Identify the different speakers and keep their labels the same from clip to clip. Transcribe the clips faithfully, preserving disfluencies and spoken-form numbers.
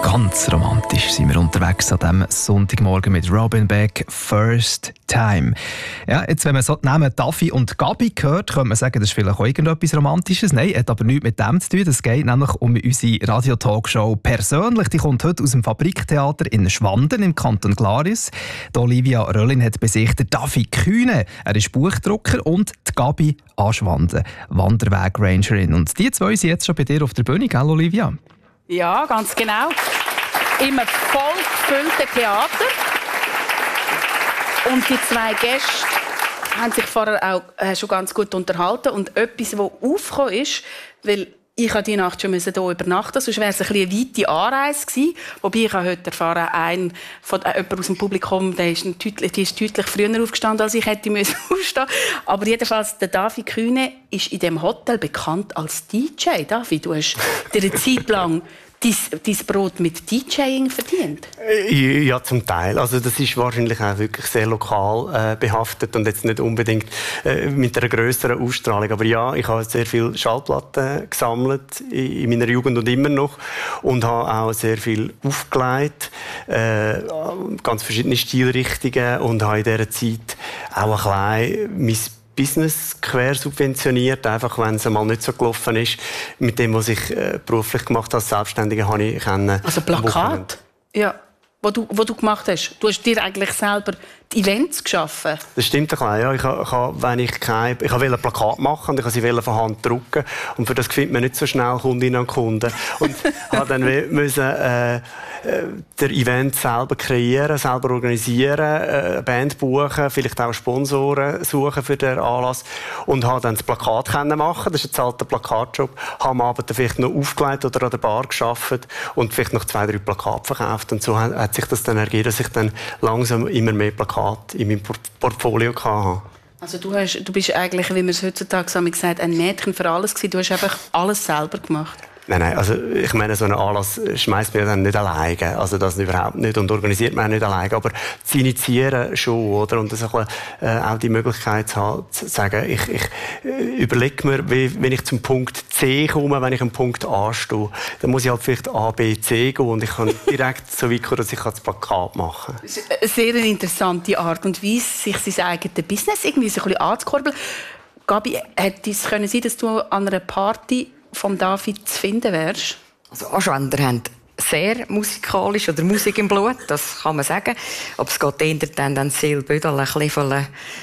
Speaker 1: Ganz romantisch sind wir unterwegs an diesem Sonntagmorgen mit Robin Beck, «First Time». Ja, jetzt, wenn man so die Namen Daffy und Gabi hört, könnte man sagen, das ist vielleicht auch irgendetwas Romantisches. Nein, hat aber nichts mit dem zu tun. Es geht nämlich um unsere Radio-Talkshow «Persönlich». Die kommt heute aus dem Fabriktheater in Schwanden im Kanton Glaris. Die Olivia Röllin hat bei sich den Daffy Kühne. Er ist Buchdrucker, und die Gabi Aschwanden, Wanderweg-Rangerin. Und die zwei sind jetzt schon bei dir auf der Bühne, gell, Olivia?
Speaker 2: Ja, ganz genau. Im voll gefüllten Theater. Und die zwei Gäste haben sich vorher auch äh, schon ganz gut unterhalten. Und etwas, das aufgekommen ist, weil ich die Nacht schon hier übernachten, sonst wäre es ein eine weite Anreise gewesen. Wobei ich heute erfahren, ein von äh, jemand aus dem Publikum, der ist deutlich, die ist deutlich früher aufgestanden, als ich hätte müssen aufstehen. Aber jedenfalls, der Daffy Kühne ist in diesem Hotel bekannt als D J. Daffy, du hast dir eine Zeit lang dein Brot mit DJing verdient?
Speaker 3: Ja, zum Teil. Also das ist wahrscheinlich auch wirklich sehr lokal äh, behaftet und jetzt nicht unbedingt äh, mit einer grösseren Ausstrahlung. Aber ja, ich habe sehr viele Schallplatten gesammelt in, in meiner Jugend und immer noch, und habe auch sehr viel aufgelegt, äh, ganz verschiedene Stilrichtungen, und habe in dieser Zeit auch ein bisschen mein Business quer subventioniert, einfach wenn es einmal nicht so gelaufen ist. Mit dem, was ich äh, beruflich gemacht habe als Selbstständiger, habe ich können.
Speaker 2: Also Plakat? Ja. Wo du, wo du gemacht hast. Du hast dir eigentlich selber die Events geschaffen. Das
Speaker 3: stimmt ein bisschen, ja. Ich, ich, ich, wenn ich, kein, ich wollte ein Plakat machen und ich wollte sie von Hand drucken. Und für das findet man nicht so schnell Kundinnen und Kunden. Und habe dann müssen, äh, der Event selber kreieren, selber organisieren, eine Band buchen, vielleicht auch Sponsoren suchen für den Anlass, und habe dann das Plakat machen. Das ist jetzt halt der Plakatjob. Habe am Abend vielleicht noch aufgelegt oder an der Bar gearbeitet und vielleicht noch zwei, drei Plakate verkauft. Und so hat sich das dann ergeben, dass ich dann langsam immer mehr Plakate in meinem Portfolio hatte.
Speaker 2: Also du, hast, du bist eigentlich, wie man es heutzutage sagt, ein Mädchen für alles gewesen. Du hast einfach alles selber gemacht.
Speaker 3: Nein, nein, also ich meine, so einen Anlass schmeißt man dann nicht alleine. Also das überhaupt nicht, und organisiert man auch nicht alleine. Aber zu initiieren schon, oder? Und das auch, äh, auch die Möglichkeit zu haben, zu sagen, ich, ich äh, überlege mir, wie, wenn ich zum Punkt C komme, wenn ich am Punkt A stehe, dann muss ich halt vielleicht A, B, C gehen, und ich kann direkt so weit kommen, dass ich das Plakat machen kann.
Speaker 2: Eine sehr interessante Art und Weise, sich sein eigenes Business irgendwie so ein bisschen anzukurbeln. Gabi, hätte es können sein, dass du an einer Party vom David zu finden wärst?
Speaker 4: Also Aschwender haben sehr musikalisch oder Musik im Blut, das kann man sagen. Aber es geht eher dann, dann Seelbödel, ein bisschen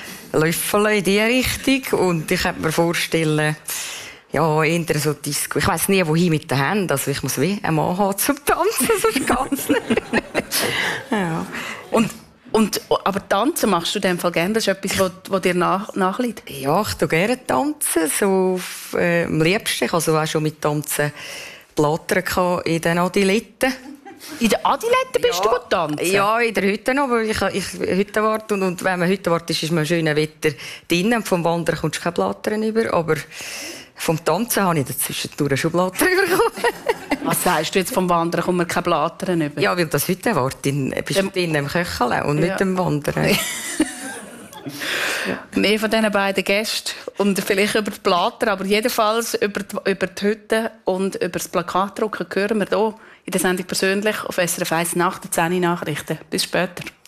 Speaker 4: Löffel in diese Richtung. Und ich könnte mir vorstellen, ja, eher so Disco. Ich weiss nie, wohin mit den Händen. Also ich muss wie einen Mann haben zum Tanzen, sonst ganz nicht. Ja.
Speaker 2: Und Und, aber tanzen machst du in dem Fall gerne? Das ist etwas, was dir nach, nachliegt?
Speaker 4: Ja, ich tue gerne tanzen. So, äh, am liebsten. Ich hatte auch schon mit Tanzen Plattern in den Adiletten.
Speaker 2: In den Adiletten bist
Speaker 4: ja,
Speaker 2: du gut tanzen?
Speaker 4: Ja, in der Hütte noch. Weil ich, ich Hütte warte. Und, und wenn man Hütte wartet, ist man schönes Wetter drinnen. Vom Wandern kommst du keine Plattern über. Aber vom Tanzen habe ich zwischendurch schon Plattern bekommen.
Speaker 2: Was sagst du jetzt, vom Wandern kommt man keine Plattern über?
Speaker 4: Ja, weil das heute wartet, bist du ähm, im Köcheln und nicht ja. im Wandern.
Speaker 2: Ja. Mehr von diesen beiden Gästen und vielleicht über die Plattern, aber jedenfalls über die, über die Hütte und über das Plakatdrucken hören wir hier in der Sendung «Persönlich» auf S R F eins nach den zehn Nachrichten. Bis später.